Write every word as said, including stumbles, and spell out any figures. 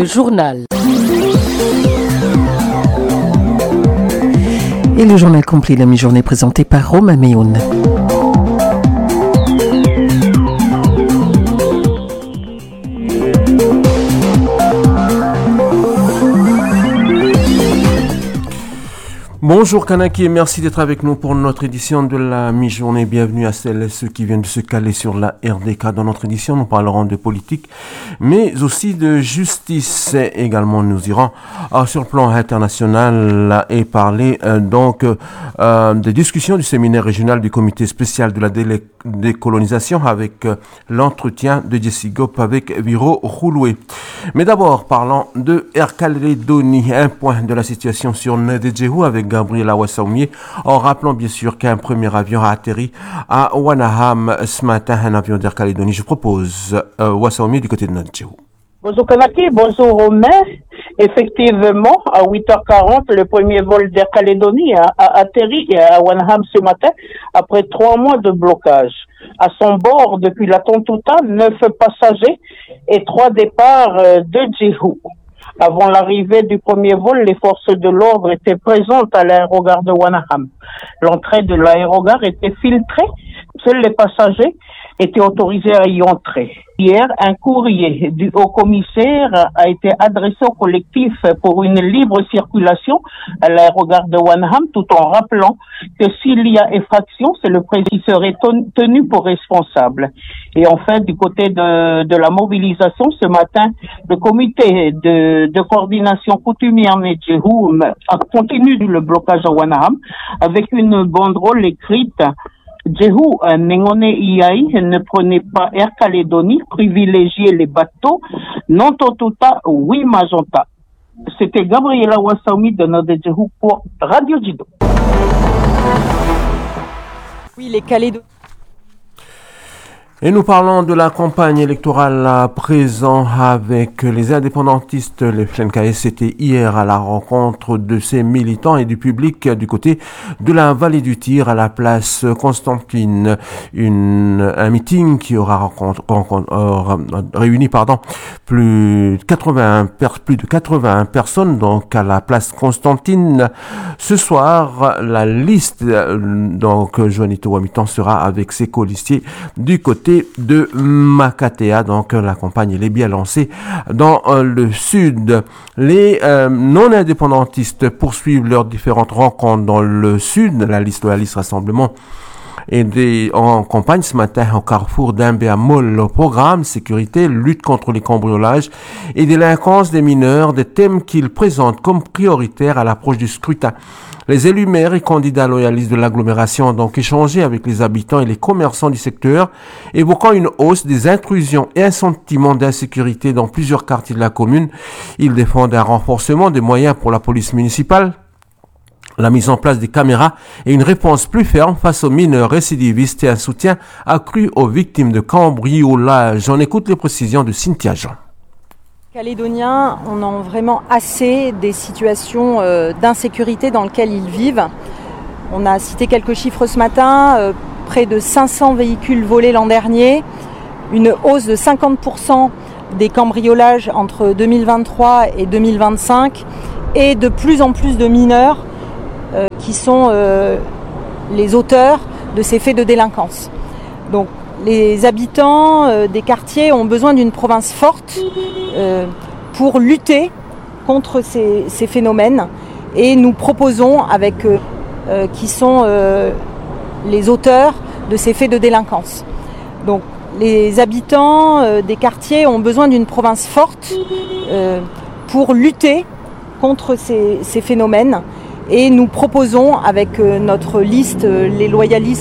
Le journal. Et le journal complet, la mi-journée présenté par Romain Méoun. Bonjour Kanaki et merci d'être avec nous pour notre édition de la mi-journée. Bienvenue à celles et ceux qui viennent de se caler sur la R D K. Dans notre édition, nous parlerons de politique, mais aussi de justice. Et également, nous irons euh, sur le plan international et parler euh, donc euh, des discussions du séminaire régional du comité spécial de la délé- décolonisation avec euh, l'entretien de Jesse Gop avec Viro Rouloué. Mais d'abord, parlons de Air Calédonie. Un point de la situation sur Ndedjehu avec Gabriela Wassaoumi, en rappelant bien sûr qu'un premier avion a atterri à Wanaham ce matin, un avion d'Air Calédonie. Je propose euh, Wassaoumi du côté de Ndedjehu. Bonjour Kanaki, bonjour Romain. Effectivement, à huit heures quarante, le premier vol d'Air Calédonie a, a atterri à Wanaham ce matin après trois mois de blocage. À son bord, depuis la Tontouta, neuf passagers et trois départs de Djehu. Avant l'arrivée du premier vol, les forces de l'ordre étaient présentes à l'aérogare de Wanaham. L'entrée de l'aérogare était filtrée. Seuls les passagers étaient autorisés à y entrer. Hier, un courrier du haut-commissaire a été adressé au collectif pour une libre circulation à l'aérogare de Wanaham, tout en rappelant que s'il y a effraction, c'est le président qui serait tenu pour responsable. Et enfin, du côté de, de la mobilisation, ce matin, le comité de, de coordination coutumière Ndedjehu a continué le blocage à Wanaham avec une banderole écrite Djehu Nengone Iai, ne prenez pas Air Calédonie, privilégiez les bateaux, non Tontouta, oui Magenta. C'était Gabriela Wassaoumi de Ndedjehu pour Radio Jido. Oui, les Calédoniens. Et nous parlons de la campagne électorale à présent avec les indépendantistes. Les F L N K S étaient hier à la rencontre de ces militants et du public du côté de la vallée du Tir à la place Constantine. Une, un meeting qui aura rencontre, rencontre, euh, réuni pardon, plus de quatre-vingts, plus de quatre-vingts personnes donc à la place Constantine. Ce soir, la liste donc Juanito Wamitan sera avec ses colistiers du côté de Makatea. Donc la campagne elle est bien lancée dans euh, le sud. Les euh, non-indépendantistes poursuivent leurs différentes rencontres dans le sud. La liste de la liste rassemblement est des, en campagne ce matin au carrefour d'Imbéamol. Le programme sécurité, lutte contre les cambriolages et délinquance des mineurs, des thèmes qu'ils présentent comme prioritaires à l'approche du scrutin. Les élus maires et candidats loyalistes de l'agglomération ont donc échangé avec les habitants et les commerçants du secteur, évoquant une hausse des intrusions et un sentiment d'insécurité dans plusieurs quartiers de la commune. Ils défendent un renforcement des moyens pour la police municipale, la mise en place des caméras et une réponse plus ferme face aux mineurs récidivistes et un soutien accru aux victimes de cambriolage. On écoute les précisions de Cynthia Jean. Calédoniens, on a vraiment assez des situations euh, d'insécurité dans lesquelles ils vivent. On a cité quelques chiffres ce matin, euh, près de cinq cents véhicules volés l'an dernier, une hausse de cinquante pour cent des cambriolages entre deux mille vingt-trois et deux mille vingt-cinq et de plus en plus de mineurs euh, qui sont euh, les auteurs de ces faits de délinquance. Donc, les habitants euh, des quartiers ont besoin d'une province forte euh, pour lutter contre ces, ces phénomènes et nous proposons avec eux euh, qui sont euh, les auteurs de ces faits de délinquance. Donc les habitants euh, des quartiers ont besoin d'une province forte euh, pour lutter contre ces, ces phénomènes et nous proposons avec euh, notre liste euh, les loyalistes